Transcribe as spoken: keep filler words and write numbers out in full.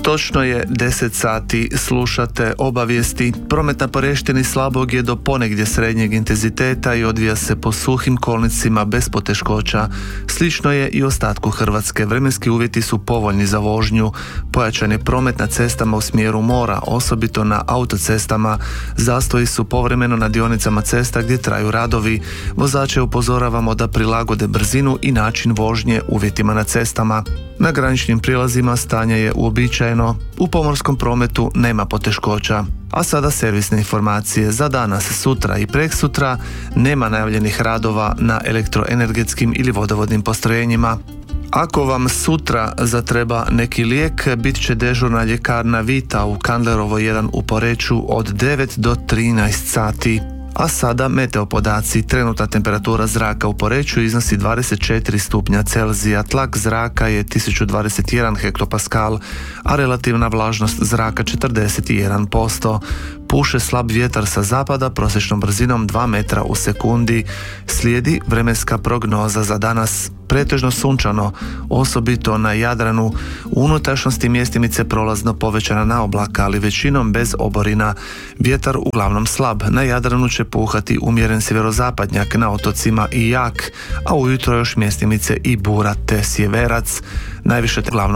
Točno je deset sati, slušate obavijesti. Promet na Poreštini slabog je do ponegdje srednjeg intenziteta i odvija se po suhim kolnicima bez poteškoća. Slično je i ostatku Hrvatske. Vremenski uvjeti su povoljni za vožnju. Pojačan je promet na cestama u smjeru mora, osobito na autocestama. Zastoji su povremeno na dionicama cesta gdje traju radovi. Vozače upozoravamo da prilagode brzinu i način vožnje uvjetima na cestama. Na graničnim prijelazima stanje je uobičajeno. U pomorskom prometu nema poteškoća. A sada servisne informacije. Za danas, sutra i preksutra nema najavljenih radova na elektroenergetskim ili vodovodnim postrojenjima. Ako vam sutra zatreba neki lijek, bit će dežurna ljekarna Vita u Kandlerovoj jedan u Poreču od devet do trinaest sati. A sada meteo podaci. Trenutna temperatura zraka u Poreču iznosi dvadeset četiri stupnja Celzija, tlak zraka je tisuću dvadeset jedan hektopaskal, a relativna vlažnost zraka četrdeset jedan posto. Puše slab vjetar sa zapada prosječnom brzinom dva metra u sekundi. Slijedi vremenska prognoza za danas. Pretežno sunčano, osobito na Jadranu. U unutrašnjosti mjestimice prolazno povećana na oblaka, ali većinom bez oborina. Vjetar uglavnom slab. Na Jadranu će puhati umjeren sjeverozapadnjak, na otocima i jak, a ujutro još mjestimice i bura te sjeverac. Najviše uglavnom